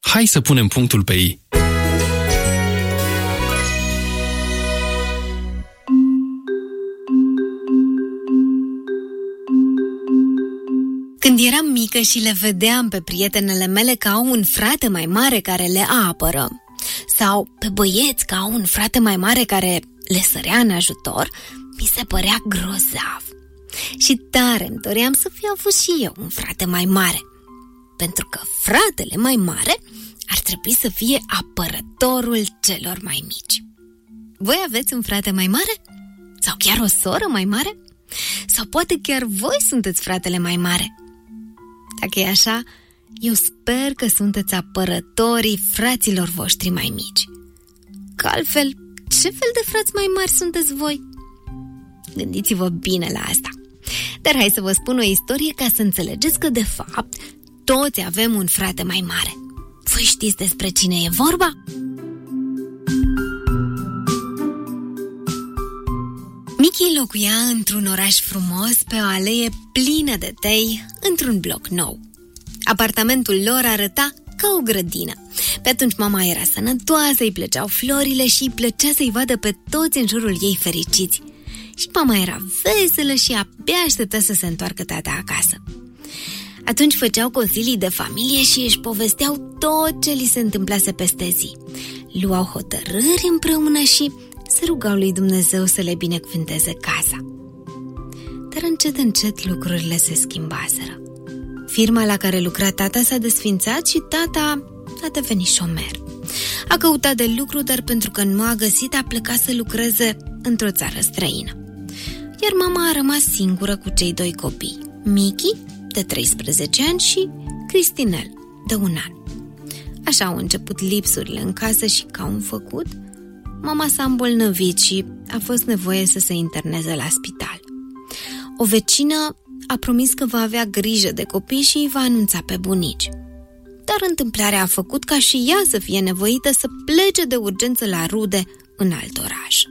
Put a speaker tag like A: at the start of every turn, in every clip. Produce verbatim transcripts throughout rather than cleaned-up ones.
A: Hai să punem punctul pe i.
B: Când eram mică și le vedeam pe prietenele mele că au un frate mai mare care le apără, sau pe băieți că au un frate mai mare care le sărea în ajutor, mi se părea grozav. Și tare îmi doream să fi avut și eu un frate mai mare, pentru că fratele mai mare ar trebui să fie apărătorul celor mai mici. Voi aveți un frate mai mare? Sau chiar o soră mai mare? Sau poate chiar voi sunteți fratele mai mare? Dacă e așa, eu sper că sunteți apărătorii fraților voștri mai mici. Că altfel, ce fel de frați mai mari sunteți voi? Gândiți-vă bine la asta. Dar hai să vă spun o istorie ca să înțelegeți că, de fapt, toți avem un frate mai mare. Voi știți despre cine e vorba? Mickey locuia într-un oraș frumos, pe o alee plină de tei, într-un bloc nou. Apartamentul lor arăta ca o grădină. Pe atunci mama era sănătoasă, îi plăceau florile și îi plăcea să-i vadă pe toți în jurul ei fericiți. Și mama era veselă și abia aștepta să se întoarcă tata acasă. Atunci făceau consilii de familie și își povesteau tot ce li se întâmplase peste zi. Luau hotărâri împreună și se rugau lui Dumnezeu să le binecuvânteze casa. Dar încet, încet lucrurile se schimbaseră. Firma la care lucra tata s-a desfințat și tata a devenit șomer. A căutat de lucru, dar pentru că nu a găsit, a plecat să lucreze într-o țară străină. Iar mama a rămas singură cu cei doi copii, Mickey, de treisprezece ani, și Cristinel, de un an. Așa au început lipsurile în casă și, ca un făcut, mama s-a îmbolnăvit și a fost nevoie să se interneze la spital. O vecină a promis că va avea grijă de copii și îi va anunța pe bunici. Dar întâmplarea a făcut ca și ea să fie nevoită să plece de urgență la rude în alt oraș.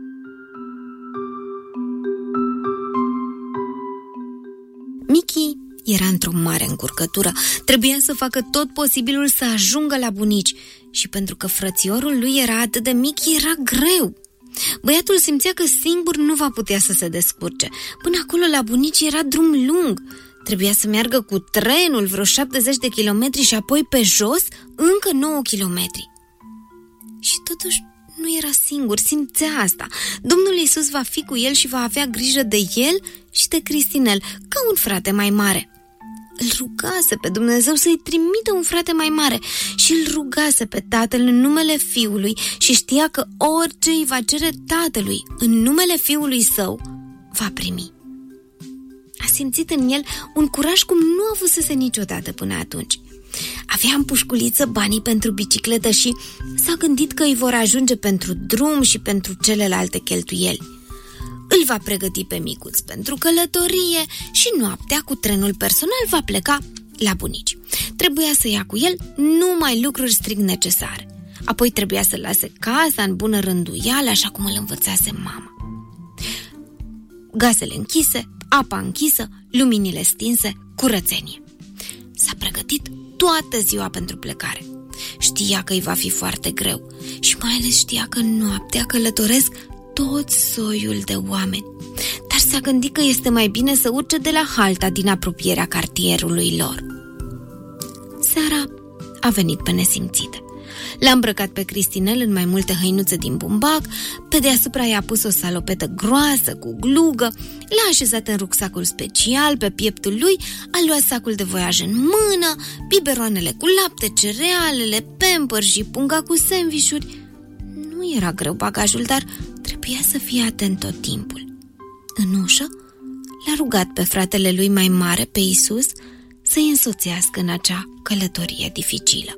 B: Mickey era într-o mare încurcătură. Trebuia să facă tot posibilul să ajungă la bunici și pentru că frățiorul lui era atât de mic, era greu. Băiatul simțea că singur nu va putea să se descurce. Până acolo la bunici era drum lung. Trebuia să meargă cu trenul vreo șaptezeci de kilometri și apoi pe jos încă nouă kilometri. Și totuși nu era singur, simțea asta. Domnul Iisus va fi cu el și va avea grijă de el și de Cristinel, ca un frate mai mare. Îl rugase pe Dumnezeu să-i trimită un frate mai mare și îl rugase pe tatăl în numele fiului și știa că orice îi va cere tatălui în numele fiului său, va primi. A simțit în el un curaj cum nu avusese niciodată până atunci. Avea în pușculiță banii pentru bicicletă și s-a gândit că îi vor ajunge pentru drum și pentru celelalte cheltuieli. Îl va pregăti pe micuț pentru călătorie și noaptea cu trenul personal va pleca la bunici. Trebuia să ia cu el numai lucruri strict necesare. Apoi trebuia să lase casa în bună rânduială, așa cum îl învățase mama. Gazele închise, apa închisă, luminile stinse, curățenie. S-a pregătit toată ziua pentru plecare. Știa că îi va fi foarte greu și mai ales știa că noaptea călătoresc tot soiul de oameni. Dar s-a gândit că este mai bine să urce de la halta din apropierea cartierului lor. Seara a venit pe nesimțite. L-a îmbrăcat pe Cristinel în mai multe hăinuțe din bumbac, pe deasupra i-a pus o salopetă groasă cu glugă, l-a așezat în rucsacul special pe pieptul lui, a luat sacul de voiaj în mână, biberoanele cu lapte, cerealele, Pampers și punga cu sandvișuri. Nu era greu bagajul, dar trebuia să fie atent tot timpul. În ușă l-a rugat pe fratele lui mai mare, pe Iisus, să-i însoțească în acea călătorie dificilă.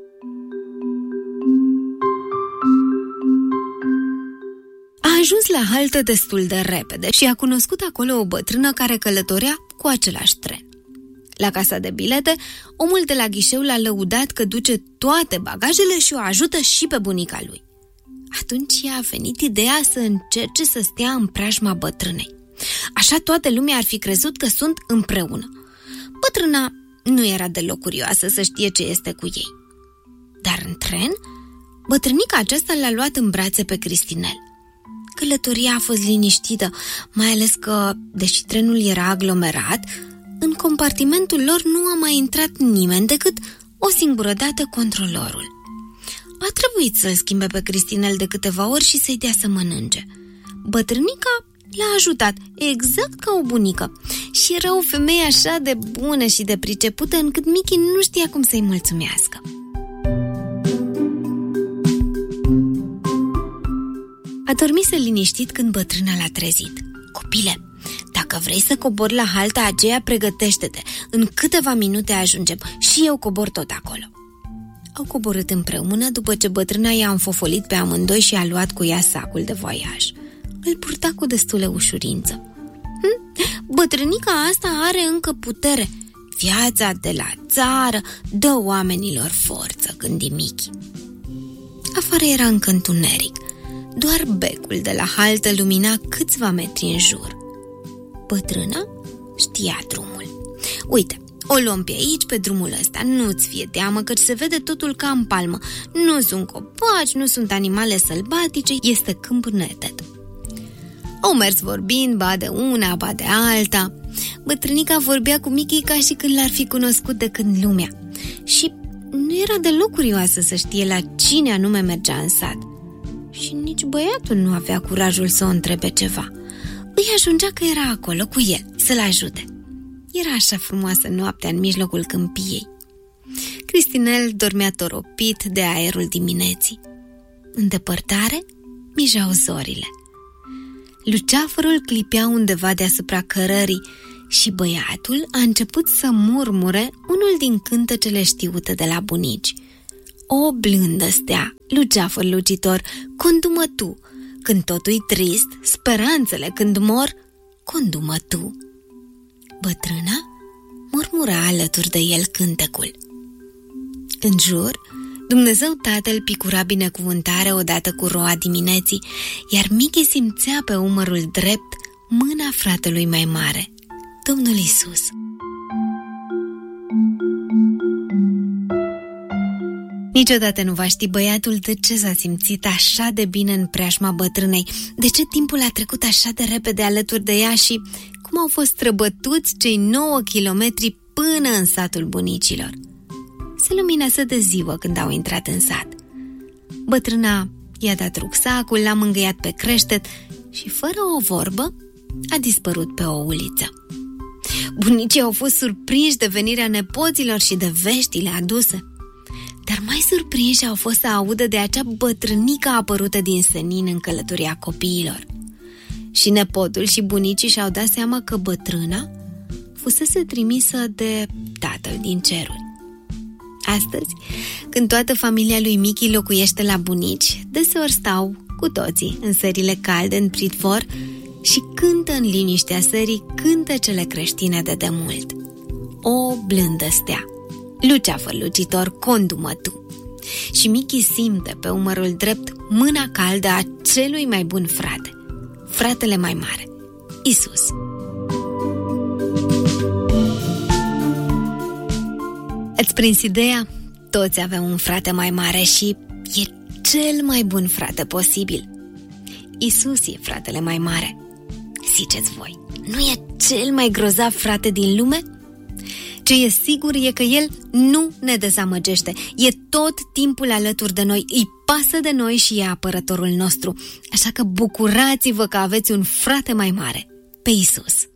B: A ajuns la haltă destul de repede și a cunoscut acolo o bătrână care călătorea cu același tren. La casa de bilete, omul de la ghișeu l-a lăudat că duce toate bagajele și o ajută și pe bunica lui. Atunci i-a venit ideea să încerce să stea în preajma bătrânei. Așa toată lumea ar fi crezut că sunt împreună. Bătrâna nu era deloc curioasă să știe ce este cu ei. Dar în tren, bătrânica aceasta l-a luat în brațe pe Cristinel. Călătoria a fost liniștită, mai ales că, deși trenul era aglomerat, în compartimentul lor nu a mai intrat nimeni decât o singură dată controlorul. A trebuit să-l schimbe pe Cristinel de câteva ori și să-i dea să mănânce. Bătrânica l-a ajutat, exact ca o bunică, și era o femeie așa de bună și de pricepută încât Mickey nu știa cum să-i mulțumească. A dormit liniștit când bătrâna l-a trezit. Copile, dacă vrei să cobori la halta aceea, pregătește-te. În câteva minute ajungem și eu cobor tot acolo. Au coborât împreună după ce bătrâna i-a înfofolit pe amândoi și a luat cu ea sacul de voiaj. Îl purta cu destulă ușurință. Hm? Bătrânica asta are încă putere. Viața de la țară dă oamenilor forță, gândi Mickey. Afară era încă întuneric. Doar becul de la haltă lumina câțiva metri în jur. Bătrâna știa drumul. Uite, o luăm pe aici, pe drumul ăsta. Nu-ți fie teamă, căci se vede totul ca în palmă. Nu sunt copaci, nu sunt animale sălbatice, este câmp neted. Au mers vorbind, ba de una, ba de alta. Bătrânica vorbea cu Mickey ca și când l-ar fi cunoscut de când lumea. Și nu era deloc curioasă să știe la cine anume mergea în sat. Și nici băiatul nu avea curajul să o întrebe ceva. Îi ajungea că era acolo cu el, să-l ajute. Era așa frumoasă noaptea în mijlocul câmpiei. Cristinel dormea toropit de aerul dimineții. În depărtare mijau zorile. Luceafărul clipea undeva deasupra cărării și băiatul a început să murmure unul din cântecele știute de la bunici. O blândă stea, luceafăr lucitor, condu-mă tu. Când totul-i trist, speranțele când mor, condu-mă tu. Bătrâna murmura alături de el cântecul. În jur, Dumnezeu Tatăl picura binecuvântare odată cu roa dimineții, iar Mickey simțea pe umărul drept mâna fratelui mai mare, Domnul Isus. Niciodată nu va ști băiatul de ce s-a simțit așa de bine în preajma bătrânei, de ce timpul a trecut așa de repede alături de ea și cum au fost străbătuți cei nouă kilometri până în satul bunicilor. Se luminase de ziua când au intrat în sat. Bătrâna i-a dat rucsacul, l-a mângâiat pe creștet și, fără o vorbă, a dispărut pe o uliță. Bunicii au fost surprinși de venirea nepoților și de veștile aduse. Dar mai surprinși au fost să audă de acea bătrânică apărută din senin în călătoria copiilor. Și nepotul și bunicii și-au dat seama că bătrâna fusese trimisă de Tatăl din ceruri. Astăzi, când toată familia lui Mickey locuiește la bunici, deseori stau cu toții în serile calde în pridvor și cântă în liniștea serii cântecele creștine de demult. O blândă stea, luceafăr lucitor, condu-mă tu. Și Mickey simte pe umărul drept mâna caldă a celui mai bun frate, fratele mai mare, Isus. Îți prins ideea? Toți aveau un frate mai mare și e cel mai bun frate posibil. Isus e fratele mai mare. Ziceți voi, nu e cel mai grozav frate din lume? Ce e sigur e că el nu ne dezamăgește. E tot timpul alături de noi, îi pasă de noi și e apărătorul nostru. Așa că bucurați-vă că aveți un frate mai mare, pe Isus.